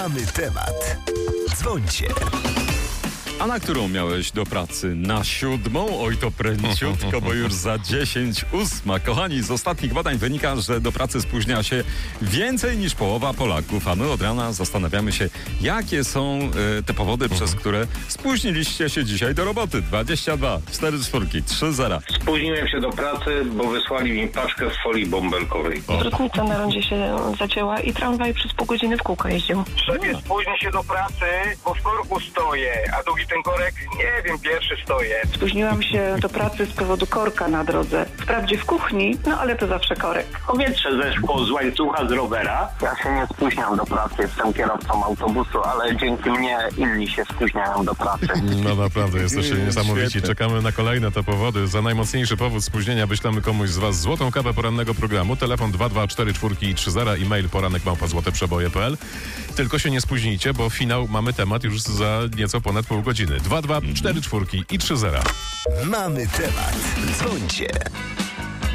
Mamy temat. Dzwońcie. A na którą miałeś do pracy? Na 7? Oj, to pręciutko, bo już za 10:08. Kochani, z ostatnich badań wynika, że do pracy spóźnia się więcej niż połowa Polaków, a my od rana zastanawiamy się, jakie są te powody, przez które spóźniliście się dzisiaj do roboty. 22 44 30. Spóźniłem się do pracy, bo wysłali mi paczkę w folii bąbelkowej. Drutnica na rondzie się zacięła i tramwaj przez pół godziny w kółko jeździł. Szefie, spóźnię się do pracy, bo w korku stoję, a drugi ten korek, nie wiem, pierwszy stoję. Spóźniłam się do pracy z powodu korka na drodze. Wprawdzie w kuchni, no ale to zawsze korek. Powietrze zeszło z łańcucha z rowera. Ja się nie spóźniam do pracy, jestem kierowcą autobusu, ale dzięki mnie inni się spóźniają do pracy. No naprawdę, jesteście niesamowici. Świetnie. Czekamy na kolejne te powody. Za najmocniejszy powód spóźnienia wyślemy komuś z was złotą kawę porannego programu. Telefon 2244 i mail poranek@złoteprzeboje.pl. Tylko się nie spóźnijcie, bo finał mamy temat już za nieco ponad pół godziny. 2244 i 30. Mamy temat. Dzwońcie.